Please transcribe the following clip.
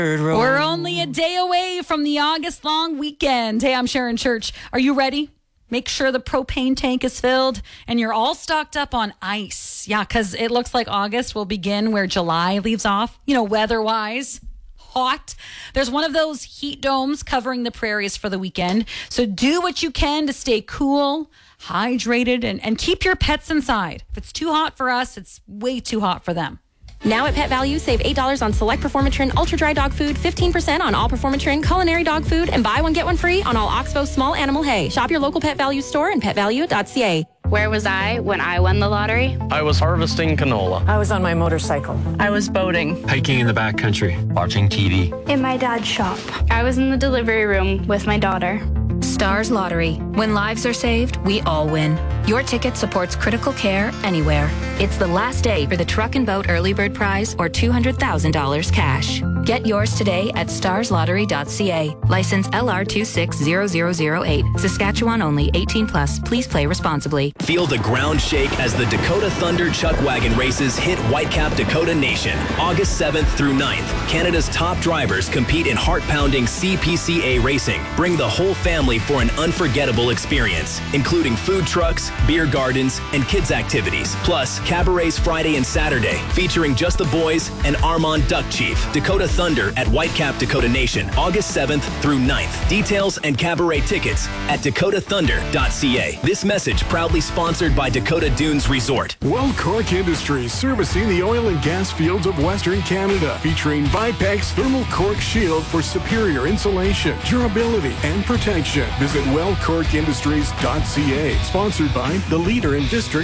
We're only a day away from the August long weekend. Hey, I'm Sharon Church. Are you ready? Make sure the propane tank is filled and you're all stocked up on ice. Yeah, because it looks like August will begin where July leaves off, weather-wise. Hot. There's one of those heat domes covering the prairies for the weekend. So do what you can to stay cool, hydrated, and keep your pets inside. If it's too hot for us, it's way too hot for them. Now at Pet Value, save $8 on select Performatrin Ultra Dry Dog Food, 15% on all Performatrin Culinary Dog Food, and buy one, get one free on all Oxbow Small Animal Hay. Shop your local Pet Value store and petvalue.ca. Where was I when I won the lottery? I was harvesting canola. I was on my motorcycle. I was boating. Hiking in the backcountry. Watching TV. In my dad's shop. I was in the delivery room with my daughter. Stars Lottery. When lives are saved, we all win. Your ticket supports critical care anywhere. It's the last day for the Truck and Boat Early Bird Prize or $200,000 cash. Get yours today at starslottery.ca. License LR260008. Saskatchewan only. 18 plus. Please play responsibly. Feel the ground shake as the Dakota Thunder Chuck Wagon races hit Whitecap, Dakota Nation. August 7th through 9th. Canada's top drivers compete in heart-pounding CPCA racing. Bring the whole family for an unforgettable experience, including food trucks, beer gardens, and kids activities. Plus, cabarets Friday and Saturday, featuring Just the Boys and Armand Duck Chief. Dakota Thunder at Whitecap, Dakota Nation, August 7th through 9th. Details and cabaret tickets at dakotathunder.ca. This message proudly sponsored by Dakota Dunes Resort. Well Cork Industries, servicing the oil and gas fields of Western Canada, featuring Vipex Thermal Cork Shield for superior insulation, durability, and protection. Visit wellcorkindustries.ca. Sponsored by the leader in district